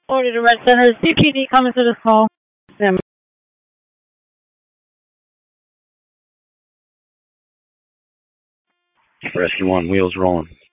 Order to Red Center. CPD coming to this call. Rescue 1, wheels rolling.